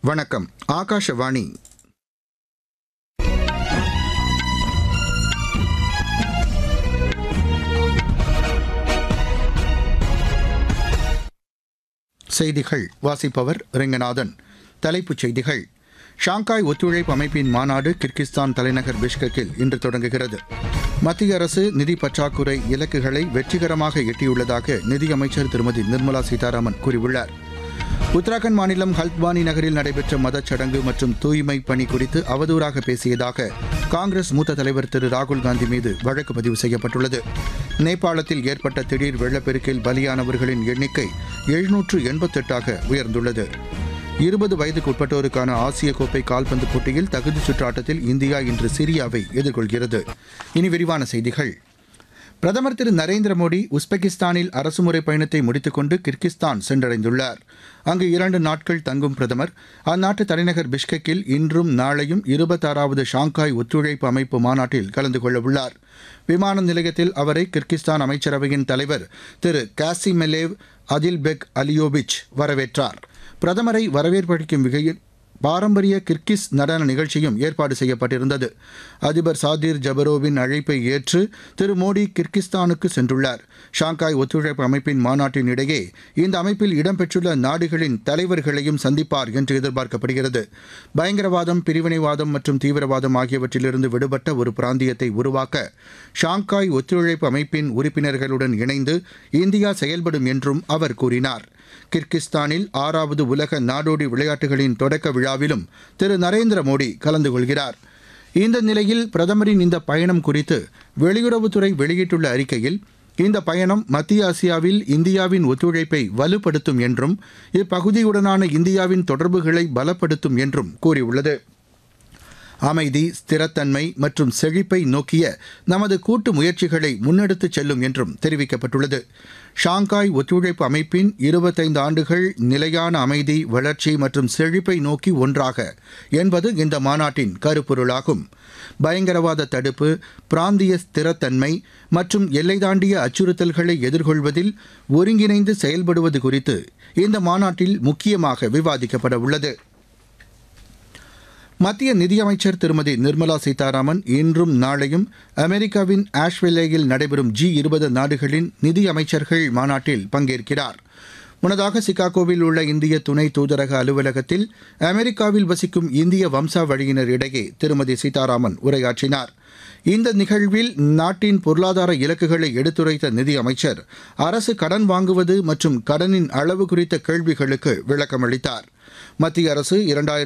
வணக்கம். ஆகாஷவாணி. செய்திகள் வாசிப்பவர் ரெங்கநாதன். தலைப்புச் செய்திகள். ஷாங்காய் ஒத்துழைப்பு அமைப்பின் மாநாடு கிர்கிஸ்தான் தலைநகர் பிஷ்கெக்கில் இன்று தொடங்குகிறது. மத்திய அரசு நிதி பற்றாக்குறை இலக்குகளை வெற்றிகரமாக எட்டியுள்ளதாக நிதியமைச்சர் திருமதி நிர்மலா சீதாராமன் கூறியுள்ளார். உத்தராகண்ட் மாநிலம் ஹல்த்வானி நகரில் நடைபெற்ற மதச்சடங்கு மற்றும் தூய்மை பணி குறித்து அவதூறாக பேசியதாக காங்கிரஸ் மூத்த தலைவர் திரு ராகுல் காந்தி மீது வழக்கு பதிவு செய்யப்பட்டுள்ளது. நேபாளத்தில் ஏற்பட்ட திடீர் வெள்ளப்பெருக்கில் பலியானவர்களின் எண்ணிக்கை 788ஆக உயர்ந்துள்ளது. 20 வயதுக்குட்பட்டோருக்கான ஆசிய கோப்பை கால்பந்து போட்டியில் தகுதிச் சுற்று ஆட்டத்தில் இந்தியா இன்று சிரியாவை எதிர்கொள்கிறது. இனி விரிவான செய்திகள். பிரதமர் திரு நரேந்திர மோடி உஸ்பெகிஸ்தானில் அரசுமுறை பயணத்தை முடித்துக் கொண்டு கிர்கிஸ்தான் சென்றடைந்துள்ளார். அங்கு 2 நாட்கள் தங்கும் பிரதமர் அந்நாட்டு தலைநகர் பிஷ்கெக்கில் இன்றும் நாளையும் 26வது ஷாங்காய் ஒத்துழைப்பு அமைப்பு மாநாட்டில் கலந்து கொள்ளவுள்ளார். விமான நிலையத்தில் அவரை கிர்கிஸ்தான் அமைச்சரவையின் தலைவர் திரு காசிமெலேவ் அதில்பெக் அலியோவிச் வரவேற்றார். பிரதமரை வரவேற்பளிக்கும் வகையில் பாரம்பரிய கிர்கிஸ் நடன நிகழ்ச்சியும் ஏற்பாடு செய்யப்பட்டிருந்தது. அதிபர் சாதிர் ஜபரோவின் அழைப்பை ஏற்று திரு மோடி கிர்கிஸ்தானுக்கு சென்றுள்ளார். ஷாங்காய் ஒத்துழைப்பு அமைப்பின் மாநாட்டின் இடையே இந்த அமைப்பில் இடம்பெற்றுள்ள நாடுகளின் தலைவர்களையும் சந்திப்பார் என்று எதிர்பார்க்கப்படுகிறது. பயங்கரவாதம், பிரிவினைவாதம் மற்றும் தீவிரவாதம் ஆகியவற்றிலிருந்து விடுபட்ட ஒரு பிராந்தியத்தை உருவாக்க ஷாங்காய் ஒத்துழைப்பு அமைப்பின் உறுப்பினர்களுடன் இணைந்து இந்தியா செயல்படும் என்றும் அவர் கூறினார். கிர்கிஸ்தானில் 6வது உலக நாடோடி விளையாட்டுகளின் தொடக்க விழாவிலும் திரு நரேந்திர மோடி கலந்து கொள்கிறார். இந்த நிலையில் பிரதமரின் இந்த பயணம் குறித்து வெளியுறவுத்துறை வெளியிட்டுள்ள அறிக்கையில், இந்த பயணம் மத்திய ஆசியாவில் இந்தியாவின் ஒத்துழைப்பை வலுப்படுத்தும் என்றும் இப்பகுதியுடனான இந்தியாவின் தொடர்புகளை பலப்படுத்தும் என்றும் கூறியுள்ளது. அமைதி, ஸ்திரத்தன்மை மற்றும் செழிப்பை நோக்கிய நமது கூட்டு முயற்சிகளை முன்னெடுத்துச் செல்லும் என்றும் தெரிவிக்கப்பட்டுள்ளது. ஷாங்காய் ஒத்துழைப்பு அமைப்பின் 25 ஆண்டுகள் நிலையான அமைதி, வளர்ச்சி மற்றும் செழிப்பை நோக்கி ஒன்றாக என்பது இந்த மாநாட்டின் கருப்பொருளாகும். பயங்கரவாத தடுப்பு, பிராந்திய ஸ்திரத்தன்மை மற்றும் எல்லை தாண்டிய அச்சுறுத்தல்களை எதிர்கொள்வதில் ஒருங்கிணைந்து செயல்படுவது குறித்து இந்த மாநாட்டில் முக்கியமாக விவாதிக்கப்பட உள்ளது. மத்திய நிதியமைச்சர் திருமதி நிர்மலா சீதாராமன் இன்றும் நாளையும் அமெரிக்காவின் ஆஷ்வில்லேயில் நடைபெறும் G20 நாடுகளின் நிதியமைச்சர்கள் மாநாட்டில் பங்கேற்கிறார். முன்னதாக சிகாகோவில் உள்ள இந்திய துணை தூதரக அலுவலகத்தில் அமெரிக்காவில் வசிக்கும் இந்திய வம்சாவழியினர் இடையே திருமதி சீதாராமன் உரையாற்றினார். இந்த நிகழ்வில் நாட்டின் பொருளாதார இலக்குகளை எடுத்துரைத்த நிதியமைச்சர் அரசு கடன் வாங்குவது மற்றும் கடனின் அளவு குறித்த கேள்விகளுக்கு விளக்கமளித்தார். மத்திய அரசு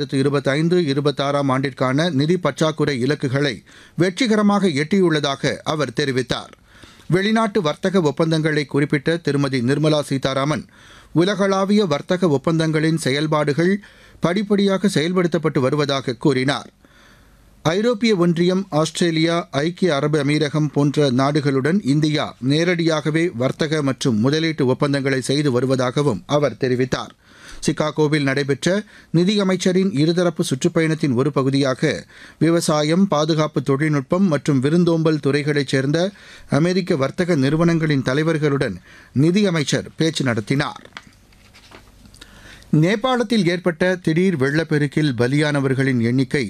2025-26 ஆண்டிற்கான நிதி பற்றாக்குறை இலக்குகளை வெற்றிகரமாக எட்டியுள்ளதாக அவர் தெரிவித்தார். வெளிநாட்டு வர்த்தக ஒப்பந்தங்களை குறிப்பிட்ட திருமதி நிர்மலா சீதாராமன், உலகளாவிய வர்த்தக ஒப்பந்தங்களின் செயல்பாடுகள் படிப்படியாக செயல்படுத்தப்பட்டு வருவதாக கூறினார். ஐரோப்பிய ஒன்றியம், ஆஸ்திரேலியா, ஐக்கிய அரபு அமீரகம் போன்ற நாடுகளுடன் இந்தியா நேரடியாகவே வர்த்தக மற்றும் முதலீட்டு ஒப்பந்தங்களை செய்து வருவதாகவும் அவர் தெரிவித்தார். சிகாகோவில் நடைபெற்ற நிதியமைச்சரின் இருதரப்பு சுற்றுப்பயணத்தின் ஒரு பகுதியாக விவசாயம், பாதுகாப்பு தொழில்நுட்பம் மற்றும் விருந்தோம்பல் துறைகளைச் சேர்ந்த அமெரிக்க வர்த்தக நிறுவனங்களின் தலைவர்களுடன் நிதியமைச்சர் பேச்சு நடத்தினார். நேபாளத்தில் ஏற்பட்ட திடீர் வெள்ளப்பெருக்கில் பலியானவர்களின் எண்ணிக்கை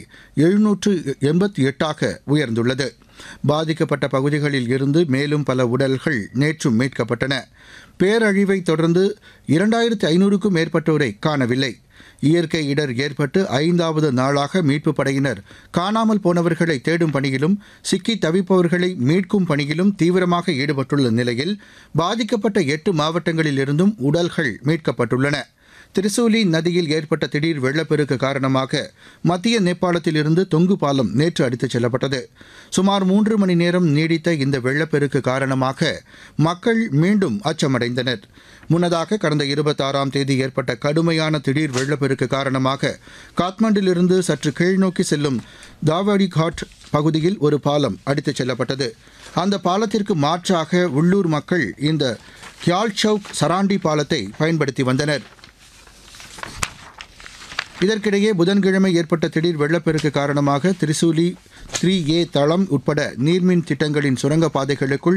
788ஆக உயர்ந்துள்ளது. பாதிக்கப்பட்ட பகுதிகளில் இருந்து மேலும் பல உடல்கள் நேற்றும் மீட்கப்பட்டன. பேரழிவை தொடர்ந்து 2500க்கும் மேற்பட்டோரை காணவில்லை. இயற்கை இடர் ஏற்பட்டு 5வது நாளாக மீட்புப் படையினர் காணாமல் போனவர்களை தேடும் பணியிலும் சிக்கி தவிப்பவர்களை மீட்கும் பணியிலும் தீவிரமாக ஈடுபட்டுள்ள நிலையில் பாதிக்கப்பட்ட 8 மாவட்டங்களிலிருந்தும் உடல்கள் மீட்கப்பட்டுள்ளன. திரிசூலி நதியில் ஏற்பட்ட திடீர் வெள்ளப்பெருக்கு காரணமாக மத்திய நேபாளத்தில் இருந்து தொங்கு பாலம் நேற்று அடித்துச் செல்லப்பட்டது. சுமார் 3 மணி நேரம் நீடித்த இந்த வெள்ளப்பெருக்கு காரணமாக மக்கள் மீண்டும் அச்சமடைந்தனர். முன்னதாக கடந்த 26ஆம் தேதி ஏற்பட்ட கடுமையான திடீர் வெள்ளப்பெருக்கு காரணமாக காத்மண்டிலிருந்து சற்று கீழ்நோக்கி செல்லும் தாவடி காட் பகுதியில் ஒரு பாலம் அடித்துச் செல்லப்பட்டது. அந்த பாலத்திற்கு மாற்றாக உள்ளூர் மக்கள் இந்த கியால் சவுக் சராண்டி பாலத்தை பயன்படுத்தி வந்தனர். இதற்கிடையே புதன்கிழமை ஏற்பட்ட திடீர் வெள்ளப்பெருக்கு காரணமாக திரிசூலி 3A தளம் உட்பட நீர்மின் திட்டங்களின் சுரங்கப்பாதைகளுக்குள்